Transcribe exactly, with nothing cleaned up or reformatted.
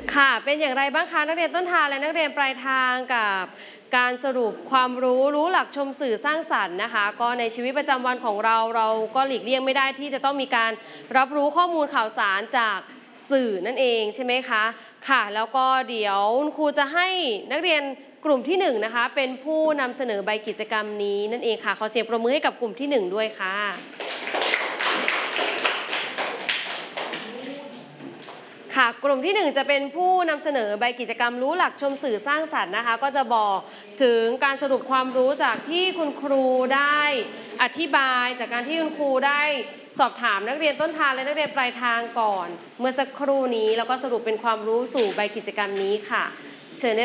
ค่ะเป็นอย่างไรบ้างคะนักเรียนต้นทางและนักเรียนปลายทางกับการสรุปความรู้รู้หลักชมสื่อสร้างสรรค์นะคะก็ในชีวิตประจำวันของเราเราก็หลีกเลี่ยงไม่ได้ที่จะต้องมีการรับรู้ข้อมูลข่าวสารจากสื่อนั่นเองใช่ไหมคะค่ะแล้วก็เดี๋ยวคุณครูจะให้นักเรียนกลุ่มที่หนึ่งนะคะเป็นผู้นำเสนอใบกิจกรรมนี้นั่นเองค่ะขอเสียงปรบมือให้กับกลุ่มที่หนึ่งด้วยค่ะค่ะกลุ่มที่หนึ่งจะเป็นผู้นำเสนอใบกิจกรรมรู้หลักชมสื่อสร้างสรรค์นะคะก็จะบอกถึงการสรุปความรู้จากที่คุณครูได้อธิบายจากการที่คุณครูได้สอบถามนักเรียนต้นทางและนักเรียนปลายทางก่อนเมื่อสักครู่นี้แล้วก็สรุปเป็นความรู้สู่ใบกิจกรรมนี้ค่ะเชิญได้